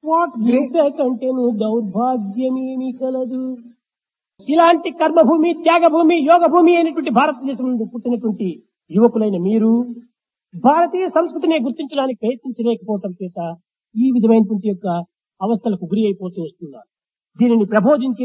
What great ఇంతకంటేను దౌర్భాగ్యమేమి కలదు. ఇలాంటి కర్మభూమి, త్యాగభూమి, యోగ భూమి అయినటువంటి భారతదేశం నుండి పుట్టినటువంటి యువకులైన మీరు భారతీయ సంస్కృతిని గుర్తించడానికి ప్రయత్నించలేకపోవటం చేత ఈ విధమైనటువంటి యొక్క అవస్థలకు గురి అయిపోతూ వస్తున్నారు. దీనిని ప్రబోధించి